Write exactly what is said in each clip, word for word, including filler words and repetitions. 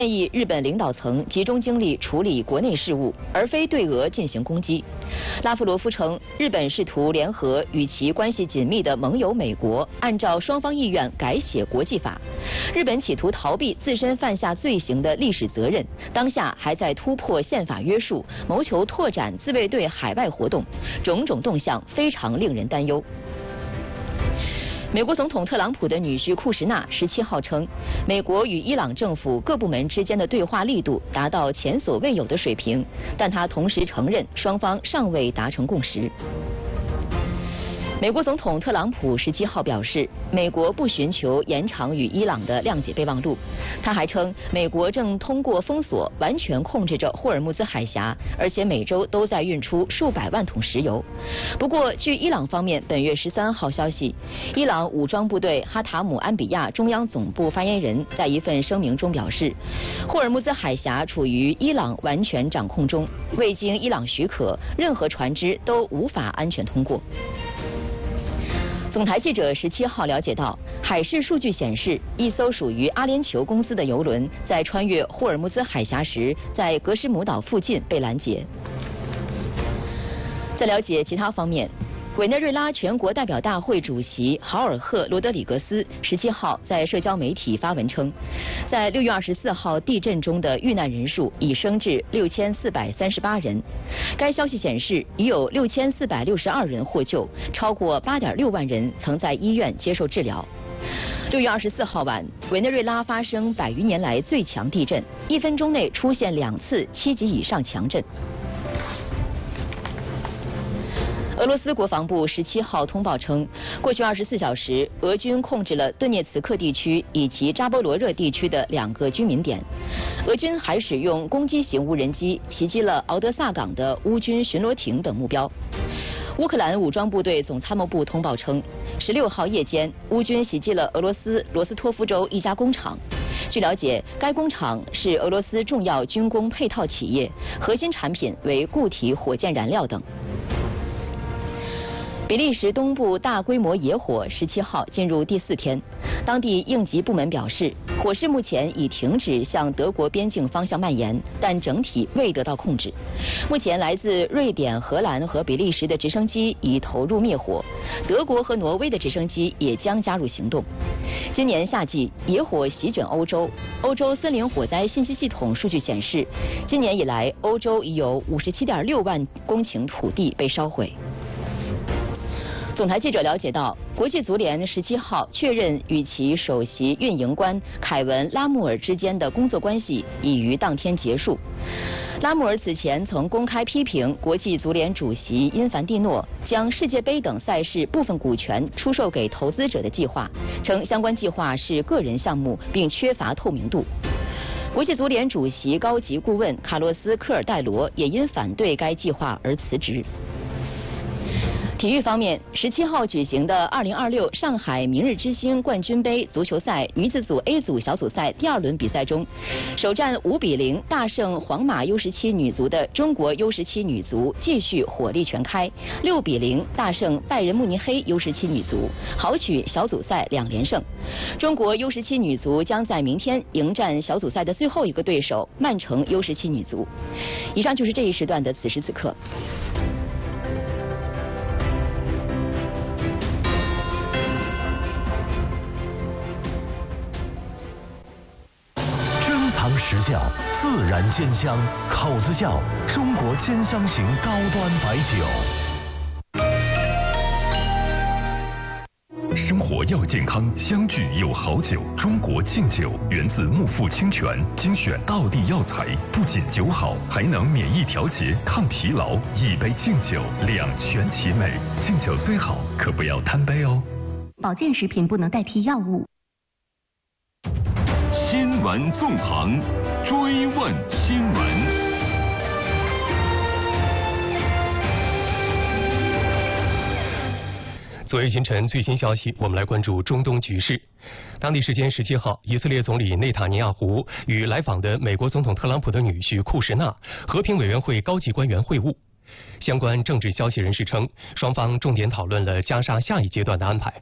建议日本领导层集中精力处理国内事务，而非对俄进行攻击。拉夫罗夫称，日本试图联合与其关系紧密的盟友美国，按照双方意愿改写国际法。日本企图逃避自身犯下罪行的历史责任，当下还在突破宪法约束，谋求拓展自卫队海外活动，种种动向非常令人担忧。美国总统特朗普的女婿库什纳十七号称，美国与伊朗政府各部门之间的对话力度达到前所未有的水平，但他同时承认双方尚未达成共识。美国总统特朗普十七号表示，美国不寻求延长与伊朗的谅解备忘录。他还称，美国正通过封锁完全控制着霍尔木兹海峡，而且每周都在运出数百万桶石油。不过，据伊朗方面本月十三号消息，伊朗武装部队哈塔姆安比亚中央总部发言人在一份声明中表示，霍尔木兹海峡处于伊朗完全掌控中，未经伊朗许可，任何船只都无法安全通过。总台记者十七号了解到，海事数据显示，一艘属于阿联酋公司的油轮在穿越霍尔木兹海峡时，在格什姆岛附近被拦截。在了解其他方面，委内瑞拉全国代表大会主席豪尔赫·罗德里格斯十七号在社交媒体发文称，在六月二十四号地震中的遇难人数已升至六千四百三十八人。该消息显示，已有六千四百六十二人获救，超过八点六万人曾在医院接受治疗。六月二十四号晚，委内瑞拉发生百余年来最强地震，一分钟内出现两次七级以上强震。俄罗斯国防部十七号通报称，过去二十四小时，俄军控制了顿涅茨克地区以及扎波罗热地区的两个居民点。俄军还使用攻击型无人机袭击了敖德萨港的乌军巡逻艇等目标。乌克兰武装部队总参谋部通报称，十六号夜间，乌军袭击了俄罗斯罗斯托夫州一家工厂。据了解，该工厂是俄罗斯重要军工配套企业，核心产品为固体火箭燃料等。比利时东部大规模野火十七号进入第四天，当地应急部门表示，火势目前已停止向德国边境方向蔓延，但整体未得到控制。目前来自瑞典、荷兰和比利时的直升机已投入灭火，德国和挪威的直升机也将加入行动。今年夏季野火席卷欧洲，欧洲森林火灾信息系统数据显示，今年以来欧洲已有五十七点六万公顷土地被烧毁。总台记者了解到，国际足联十七号确认与其首席运营官凯文·拉穆尔之间的工作关系已于当天结束。拉穆尔此前曾公开批评国际足联主席因凡蒂诺将世界杯等赛事部分股权出售给投资者的计划，称相关计划是个人项目，并缺乏透明度。国际足联主席高级顾问卡洛斯·科尔戴罗也因反对该计划而辞职。体育方面，十七号举行的二零二六上海明日之星冠军杯足球赛女子组 A 组小组赛第二轮比赛中，首战五比零大胜皇马 U 十七女足的中国 U 十七女足继续火力全开，六比零大胜拜仁慕尼黑 U 十七女足，豪取小组赛两连胜。中国 U 十七女足将在明天迎战小组赛的最后一个对手曼城 U 十七女足。以上就是这一时段的此时此刻。 时效自然鲜香，口子窖中国鲜香型高端白酒。生活要健康，相聚有好酒。中国劲酒源自木富清泉，精选道地药材，不仅酒好，还能免疫调节、抗疲劳。一杯劲酒，两全其美。劲酒虽好，可不要贪杯哦。 保健食品不能代替药物。 新闻纵横，追问新闻。 昨夜今晨最新消息，我们来关注中东局势。当地时间十七号，以色列总理内塔尼亚胡与来访的美国总统特朗普的女婿库什纳和平委员会高级官员会晤。相关政治消息人士称，双方重点讨论了加沙下一阶段的安排。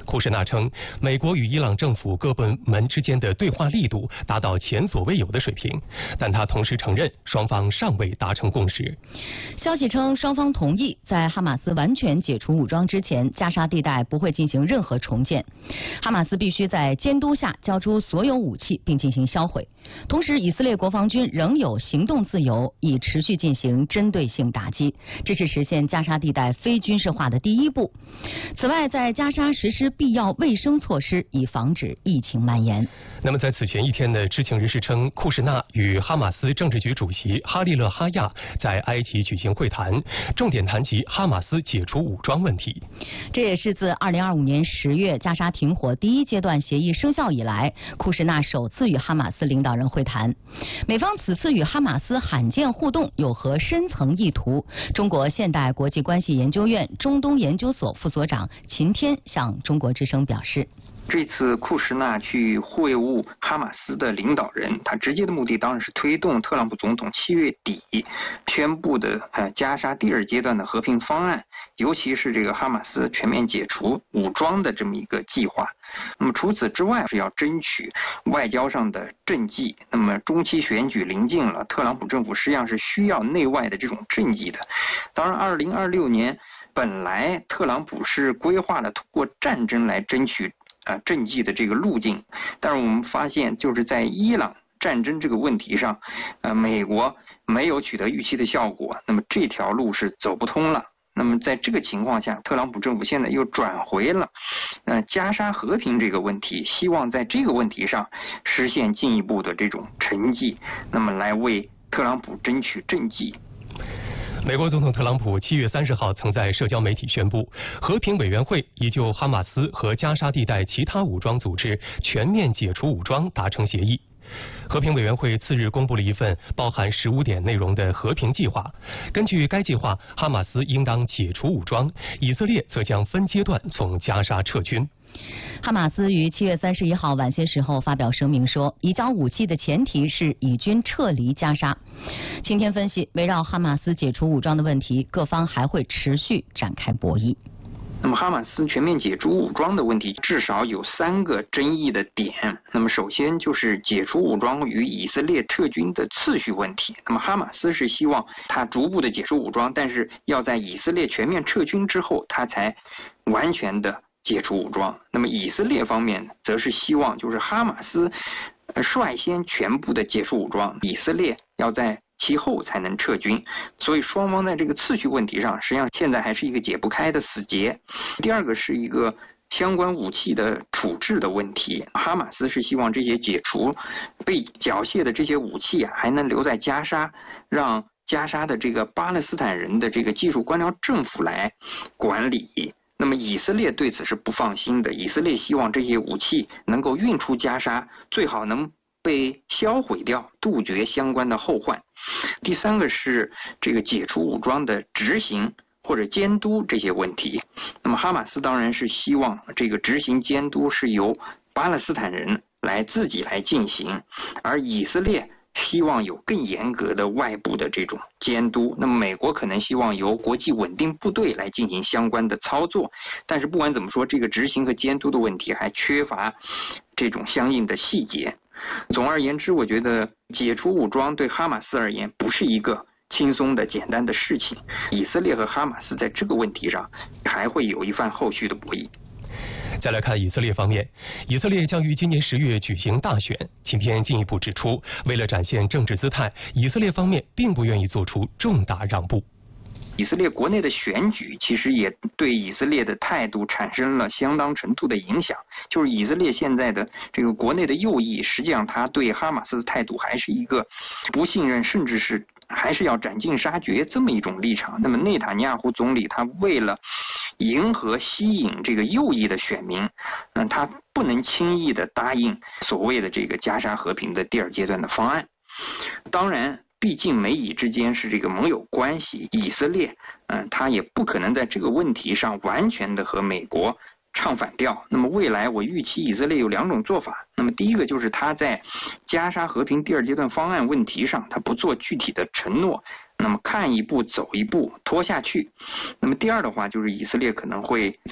库什纳称，美国与伊朗政府各部门之间的对话力度达到前所未有的水平，但他同时承认双方尚未达成共识。 消息称，双方同意在哈马斯完全解除武装之前，加沙地带不会进行任何重建。哈马斯必须在监督下交出所有武器并进行销毁。同时，以色列国防军仍有行动自由，以持续进行针对性打击，这是实现加沙地带非军事化的第一步。此外，在加沙实施必要卫生措施，以防止疫情蔓延。 那么在此前一天呢，知情人士称，库什纳与哈马斯政治局主席哈利勒哈亚在埃及举行会谈，重点谈及哈马斯解除武装问题。 这也是自二零二五年十月加沙停火第一阶段协议生效以来，库什纳首次与哈马斯领导人会谈。美方此次与哈马斯罕见互动有何深层意图？中国现代国际关系研究院中东研究所副所长秦天向中国之声表示。 这次库什纳去会晤哈马斯的领导人，他直接的目的当然是推动特朗普总统七月底宣布的呃加沙第二阶段的和平方案，尤其是这个哈马斯全面解除武装的这么一个计划。那么除此之外是要争取外交上的政绩。那么中期选举临近了，特朗普政府实际上是需要内外的这种政绩的。当然，二零二六年本来特朗普是规划了通过战争来争取呃，政绩的这个路径，但是我们发现，就是在伊朗战争这个问题上，呃，美国没有取得预期的效果，那么这条路是走不通了。那么在这个情况下，特朗普政府现在又转回了，呃，加沙和平这个问题，希望在这个问题上实现进一步的这种成绩，那么来为特朗普争取政绩。 美国总统特朗普七月三十号曾在社交媒体宣布，和平委员会已就哈马斯和加沙地带其他武装组织全面解除武装达成协议。和平委员会次日公布了一份包含十五点内容的和平计划。根据该计划，哈马斯应当解除武装，以色列则将分阶段从加沙撤军。 哈马斯于七月三十一号晚些时候发表声明说，移交武器的前提是以军撤离加沙。今天分析，围绕哈马斯解除武装的问题，各方还会持续展开博弈。 那么哈马斯全面解除武装的问题至少有三个争议的点。那么首先就是解除武装与以色列撤军的次序问题。那么哈马斯是希望他逐步的解除武装，但是要在以色列全面撤军之后，他才完全的解除武装。那么以色列方面则是希望就是哈马斯率先全部的解除武装，以色列要在其后才能撤军，所以双方在这个次序问题上，实际上现在还是一个解不开的死结。第二个是一个相关武器的处置的问题，哈马斯是希望这些解除被缴械的这些武器啊，还能留在加沙，让加沙的这个巴勒斯坦人的这个技术官僚政府来管理。那么以色列对此是不放心的，以色列希望这些武器能够运出加沙，最好能被销毁掉，杜绝相关的后患。第三个是这个解除武装的执行或者监督这些问题。那么哈马斯当然是希望这个执行监督是由巴勒斯坦人来自己来进行，而以色列希望有更严格的外部的这种监督。那么美国可能希望由国际稳定部队来进行相关的操作，但是不管怎么说，这个执行和监督的问题还缺乏这种相应的细节。总而言之，我觉得解除武装对哈马斯而言不是一个轻松的简单的事情，以色列和哈马斯在这个问题上还会有一番后续的博弈。 再来看以色列方面，以色列将于今年十月举行大选。今天进一步指出，为了展现政治姿态，以色列方面并不愿意做出重大让步。 以色列国内的选举其实也对以色列的态度产生了相当程度的影响，就是以色列现在的这个国内的右翼，实际上他对哈马斯的态度还是一个不信任，甚至是还是要斩尽杀绝这么一种立场。那么内塔尼亚胡总理他为了迎合吸引这个右翼的选民，嗯，他不能轻易的答应所谓的这个加沙和平的第二阶段的方案。当然毕竟美以之间是这个盟友关系，以色列嗯，他也不可能在这个问题上完全的和美国唱反调。那么未来我预期以色列有两种做法。那么第一个就是他在加沙和平第二阶段方案问题上，他不做具体的承诺，那么看一步走一步拖下去。那么第二的话，就是以色列可能会在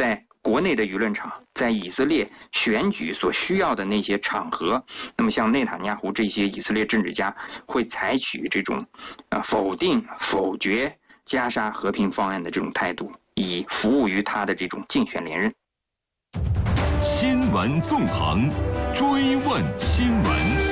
国内的舆论场，在以色列选举所需要的那些场合，那么像内塔尼亚胡这些以色列政治家会采取这种呃否定、否决加沙和平方案的这种态度，以服务于他的这种竞选连任。 新闻纵横，追问新闻。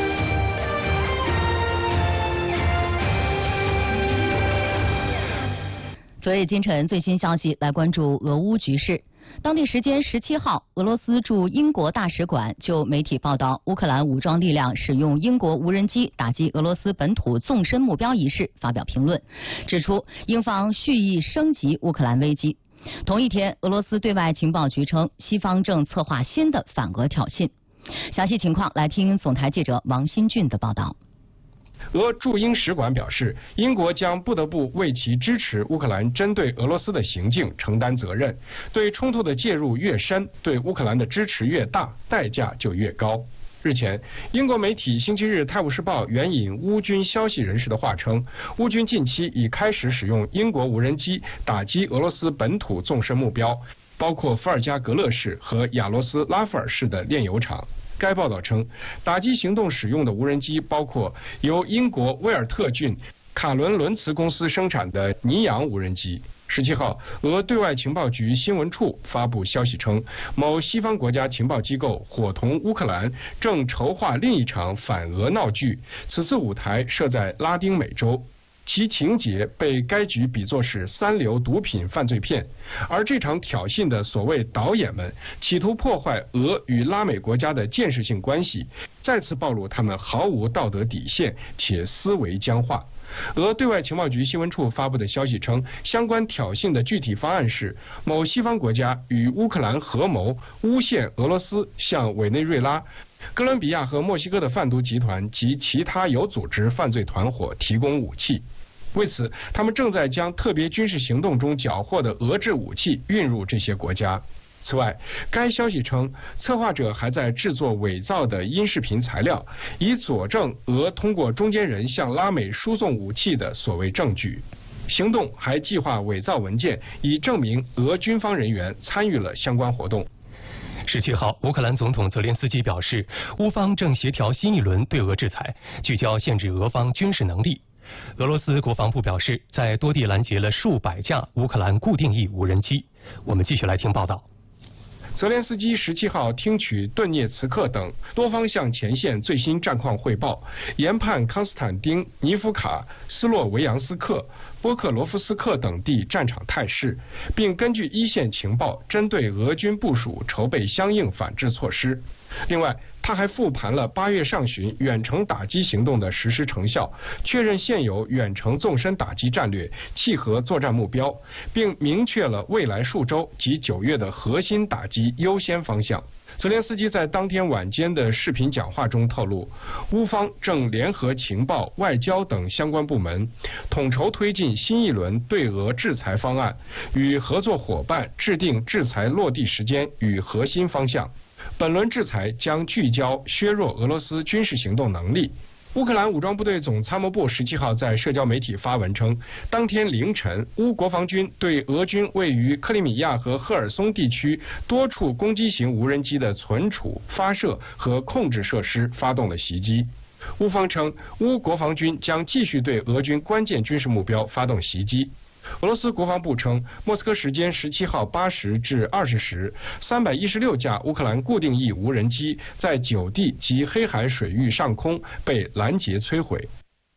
昨夜今晨最新消息，来关注俄乌局势。当地时间十七号，俄罗斯驻英国大使馆就媒体报道乌克兰武装力量使用英国无人机打击俄罗斯本土纵深目标一事发表评论，指出英方蓄意升级乌克兰危机。同一天，俄罗斯对外情报局称，西方正策划新的反俄挑衅。详细情况来听总台记者王新俊的报道。 俄驻英使馆表示，英国将不得不为其支持乌克兰针对俄罗斯的行径承担责任。对冲突的介入越深，对乌克兰的支持越大，代价就越高。日前，英国媒体《星期日泰晤士报》援引乌军消息人士的话称，乌军近期已开始使用英国无人机打击俄罗斯本土纵深目标，包括伏尔加格勒市和亚罗斯拉夫尔市的炼油厂。该报道称，打击行动使用的无人机包括由英国威尔特郡卡伦伦茨公司生产的尼昂无人机。十七号，俄对外情报局新闻处发布消息称，某西方国家情报机构伙同乌克兰正筹划另一场反俄闹剧，此次舞台设在拉丁美洲。其情节被该局比作是三流毒品犯罪片，而这场挑衅的所谓导演们企图破坏俄与拉美国家的建设性关系，再次暴露他们毫无道德底线且思维僵化。俄对外情报局新闻处发布的消息称，相关挑衅的具体方案是某西方国家与乌克兰合谋诬陷俄罗斯向委内瑞拉、哥伦比亚和墨西哥的贩毒集团及其他有组织犯罪团伙提供武器。为此，他们正在将特别军事行动中缴获的俄制武器运入这些国家。此外，该消息称，策划者还在制作伪造的音视频材料，以佐证俄通过中间人向拉美输送武器的所谓证据。行动还计划伪造文件，以证明俄军方人员参与了相关活动。 十七号，乌克兰总统泽连斯基表示，乌方正协调新一轮对俄制裁，聚焦限制俄方军事能力。俄罗斯国防部表示，在多地拦截了数百架乌克兰固定翼无人机。我们继续来听报道。 泽连斯基十七号听取顿涅茨克等多方向前线最新战况汇报，研判康斯坦丁尼夫卡、斯洛维扬斯克、波克罗夫斯克等地战场态势，并根据一线情报，针对俄军部署筹备相应反制措施。另外，他还复盘了八月上旬远程打击行动的实施成效，确认现有远程纵深打击战略契合作战目标，并明确了未来数周及九月的核心打击优先方向。泽连斯基在当天晚间的视频讲话中透露，乌方正联合情报、外交等相关部门，统筹推进新一轮对俄制裁方案，与合作伙伴制定制裁落地时间与核心方向。本轮制裁将聚焦削弱俄罗斯军事行动能力。乌克兰武装部队总参谋部十七号在社交媒体发文称，当天凌晨，乌国防军对俄军位于克里米亚和赫尔松地区多处攻击型无人机的存储、发射和控制设施发动了袭击。乌方称，乌国防军将继续对俄军关键军事目标发动袭击。俄罗斯国防部称，莫斯科时间十七号八时至二十时，三百一十六架乌克兰固定翼无人机在九地及黑海水域上空被拦截摧毁。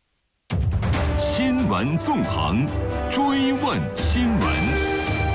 新闻纵横，追问新闻。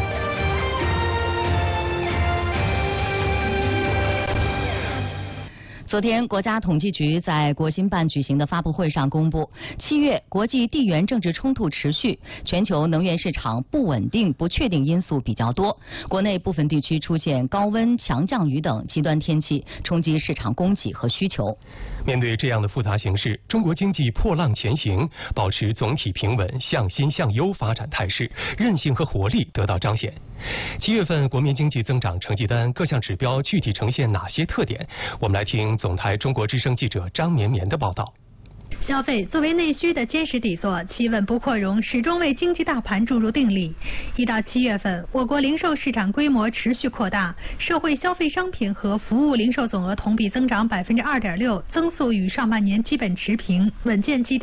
昨天，国家统计局在国新办举行的发布会上公布，七月国际地缘政治冲突持续，全球能源市场不稳定、不确定因素比较多，国内部分地区出现高温、强降雨等极端天气，冲击市场供给和需求。 面对这样的复杂形势，中国经济破浪前行，保持总体平稳、向新向优发展态势，韧性和活力得到彰显。七月份国民经济增长成绩单各项指标具体呈现哪些特点？我们来听总台中国之声记者张绵绵的报道。 消费作为内需的坚实底座，企稳不扩容始终为经济大盘注入定力。一到七月份，我国零售市场规模持续扩大，社会消费商品和服务零售总额同比增长百分之二点六，增速与上半年基本持平，稳健基调。